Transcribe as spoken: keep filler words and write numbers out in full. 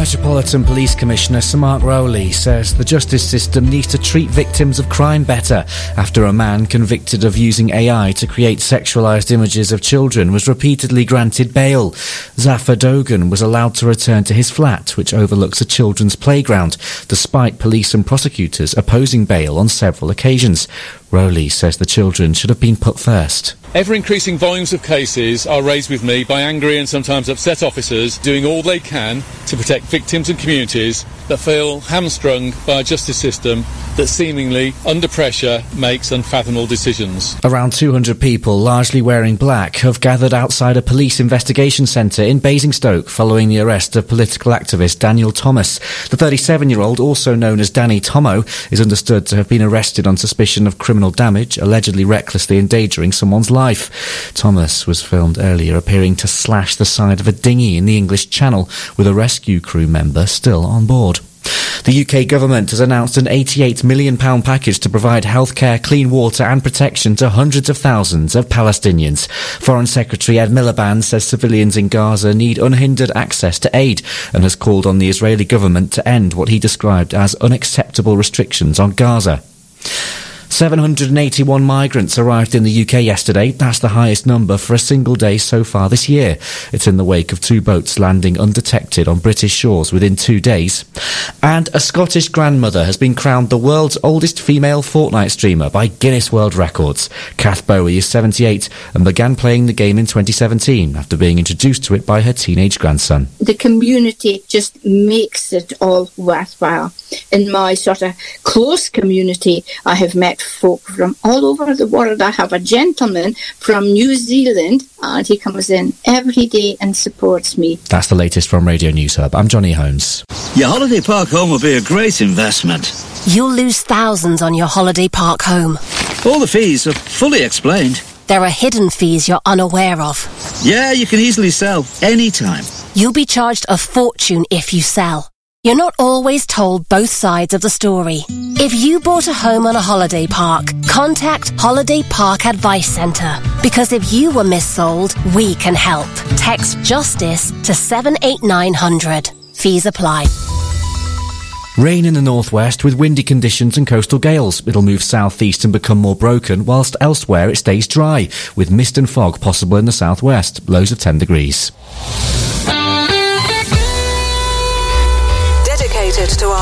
Metropolitan Police Commissioner Sir Mark Rowley says the justice system needs to treat victims of crime better after a man convicted of using A I to create sexualised images of children was repeatedly granted bail. Zafar Dogan was allowed to return to his flat, which overlooks a children's playground, despite police and prosecutors opposing bail on several occasions. Rowley says the children should have been put first. Ever-increasing volumes of cases are raised with me by angry and sometimes upset officers doing all they can to protect victims and communities that feel hamstrung by a justice system that seemingly, under pressure, makes unfathomable decisions. Around two hundred people, largely wearing black, have gathered outside a police investigation centre in Basingstoke following the arrest of political activist Daniel Thomas. The thirty-seven-year-old, also known as Danny Tomo, is understood to have been arrested on suspicion of criminal damage, allegedly recklessly endangering someone's life. Thomas was filmed earlier appearing to slash the side of a dinghy in the English Channel, with a rescue crew member still on board. The U K government has announced an eighty-eight million pounds package to provide healthcare, clean water and protection to hundreds of thousands of Palestinians. Foreign Secretary Ed Miliband says civilians in Gaza need unhindered access to aid and has called on the Israeli government to end what he described as unacceptable restrictions on Gaza. seven hundred eighty-one migrants arrived in the U K yesterday. That's the highest number for a single day so far this year. It's in the wake of two boats landing undetected on British shores within two days. And a Scottish grandmother has been crowned the world's oldest female Fortnite streamer by Guinness World Records. Kath Bowie is seventy-eight and began playing the game in twenty seventeen after being introduced to it by her teenage grandson. The community just makes it all worthwhile. In my sort of close community, I have met folk from all over the world. I have a gentleman from New Zealand, and he comes in every day and supports me. That's the latest from Radio News Hub. I'm Johnny Holmes. Your holiday park home will be a great investment. You'll lose thousands on your holiday park home. All the fees are fully explained. There are hidden fees you're unaware of. Yeah, you can easily sell anytime. You'll be charged a fortune if you sell. You're not always told both sides of the story. If you bought a home on a holiday park, contact Holiday Park Advice Centre. Because if you were missold, we can help. Text JUSTICE to seven eight nine hundred. Fees apply. Rain in the northwest with windy conditions and coastal gales. It'll move southeast and become more broken, whilst elsewhere it stays dry, with mist and fog possible in the southwest. Lows of ten degrees. To